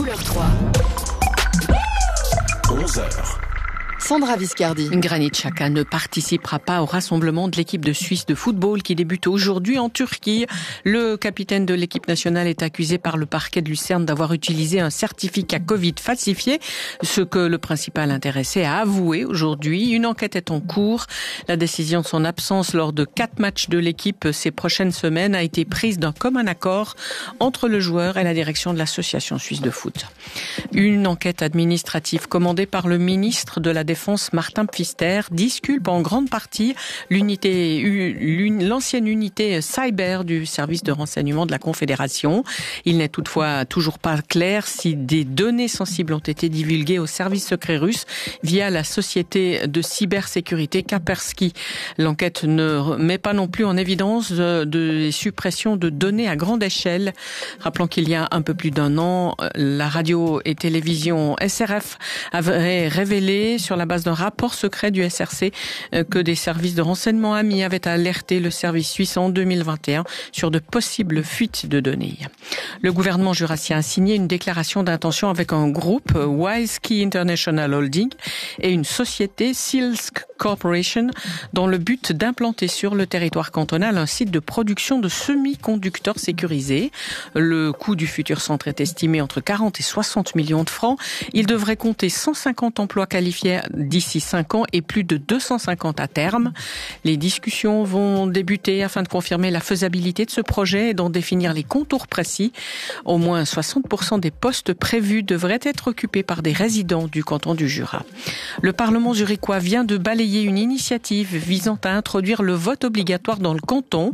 Couleur 3. 11h. Sandra Viscardi. Granit Xhaka ne participera pas au rassemblement de l'équipe de Suisse de football qui débute aujourd'hui en Turquie. Le capitaine de l'équipe nationale est accusé par le parquet de Lucerne d'avoir utilisé un certificat Covid falsifié, ce que le principal intéressé a avoué aujourd'hui. Une enquête est en cours. La décision de son absence lors de 4 matchs de l'équipe ces prochaines semaines a été prise d'un commun accord entre le joueur et la direction de l'association suisse de foot. Une enquête administrative commandée par le ministre de la Défense Martin Pfister disculpe en grande partie l'ancienne unité cyber du service de renseignement de la Confédération. Il n'est toutefois toujours pas clair si des données sensibles ont été divulguées au service secret russe via la société de cybersécurité Kaspersky. L'enquête ne met pas non plus en évidence de suppression de données à grande échelle. Rappelons qu'il y a un peu plus d'un an, la radio et télévision SRF avait révélé sur la base d'un rapport secret du SRC que des services de renseignement amis avaient alerté le service suisse en 2021 sur de possibles fuites de données. Le gouvernement jurassien a signé une déclaration d'intention avec un groupe, WiseKey International Holding, et une société, Silsk Corporation, dans le but d'implanter sur le territoire cantonal un site de production de semi-conducteurs sécurisés. Le coût du futur centre est estimé entre 40 et 60 millions de francs. Il devrait compter 150 emplois qualifiés d'ici 5 ans et plus de 250 à terme. Les discussions vont débuter afin de confirmer la faisabilité de ce projet et d'en définir les contours précis. Au moins 60% des postes prévus devraient être occupés par des résidents du canton du Jura. Le Parlement zurichois vient de balayer une initiative visant à introduire le vote obligatoire dans le canton.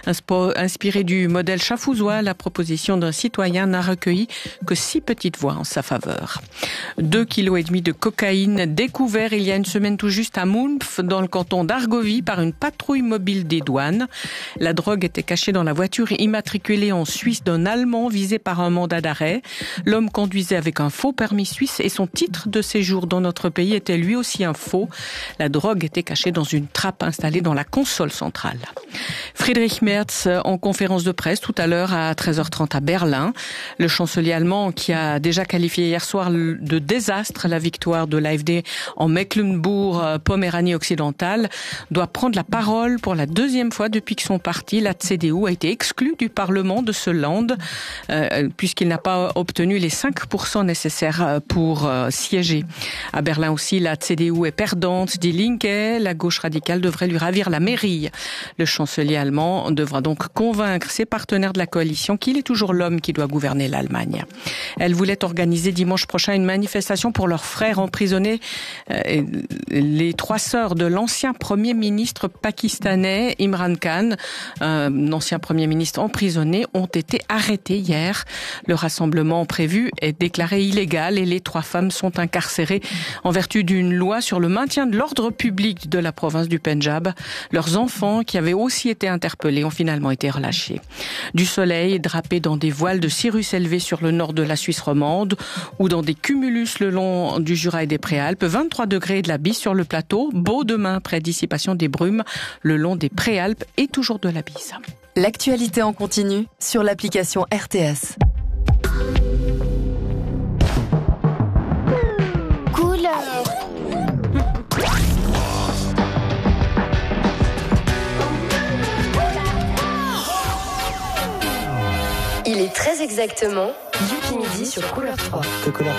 Inspiré du modèle schaffhausois, la proposition d'un citoyen n'a recueilli que 6 petites voix en sa faveur. 2,5 kg de cocaïne découvert il y a une semaine tout juste à Mulmpf, dans le canton d'Argovie, par une patrouille mobile des douanes. La drogue était cachée dans la voiture immatriculée en Suisse d'un Allemand visé par un mandat d'arrêt. L'homme conduisait avec un faux permis suisse et son titre de séjour dans notre pays était lui aussi un faux. La drogue était cachée dans une trappe installée dans la console centrale. Friedrich Merz en conférence de presse tout à l'heure à 13h30 à Berlin. Le chancelier allemand, qui a déjà qualifié hier soir de désastre la victoire de l'AfD en Mecklembourg-Poméranie occidentale, doit prendre la parole pour la 2e fois depuis que son parti, la CDU, a été exclu du Parlement de ce land, puisqu'il n'a pas obtenu les 5% nécessaires pour siéger. À Berlin aussi, la CDU est perdante. Die Linke, la gauche radicale, devrait lui ravir la mairie. Le chancelier allemand devra donc convaincre ses partenaires de la coalition qu'il est toujours l'homme qui doit gouverner l'Allemagne. Elle voulait organiser dimanche prochain une manifestation pour leurs frères emprisonnés. Les 3 sœurs de l'ancien Premier ministre pakistanais Imran Khan, l'ancien Premier ministre emprisonné, ont été arrêtées hier. Le rassemblement prévu est déclaré illégal et les 3 femmes sont incarcérées en vertu d'une loi sur le maintien de l'ordre public de la province du Pendjab. Leurs enfants, qui avaient aussi été interpellés, ont finalement été relâchés. Du soleil drapé dans des voiles de cirrus élevés sur le nord de la Suisse romande ou dans des cumulus le long du Jura et des Préalpes. 23 degrés de la bise sur le plateau. Beau demain, dissipation des brumes le long des Préalpes et toujours de la bise. L'actualité en continu sur l'application RTS. Couleur. Il est très exactement Yuki Midi sur Couleur 3. Que Couleur 3 ?